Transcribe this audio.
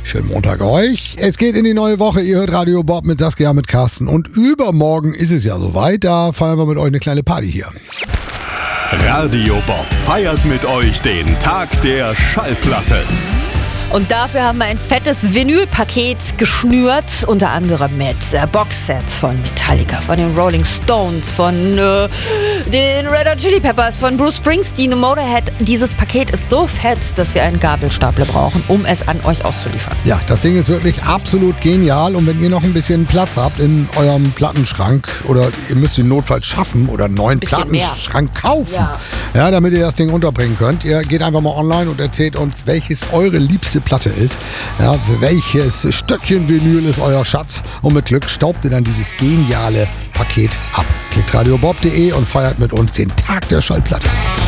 Schönen Montag euch. Es geht in die neue Woche. Ihr hört Radio Bob mit Saskia, mit Carsten. Und übermorgen ist es ja soweit. Da feiern wir mit euch eine kleine Party hier. Radio Bob feiert mit euch den Tag der Schallplatte. Und dafür haben wir ein fettes Vinylpaket geschnürt, unter anderem mit Boxsets von Metallica, von den Rolling Stones, von den Red Hot Chili Peppers, von Bruce Springsteen und Motorhead. Dieses Paket ist so fett, dass wir einen Gabelstapler brauchen, um es an euch auszuliefern. Ja, das Ding ist wirklich absolut genial. Und wenn ihr noch ein bisschen Platz habt in eurem Plattenschrank oder ihr müsst ihn notfalls schaffen oder einen neuen Plattenschrank kaufen, ja, damit ihr das Ding unterbringen könnt, ihr geht einfach mal online und erzählt uns, welches eure liebste Platte ist. Ja, welches Stöckchen Vinyl ist euer Schatz? Und mit Glück staubt ihr dann dieses geniale Paket ab. Klickt radiobob.de und feiert mit uns den Tag der Schallplatte.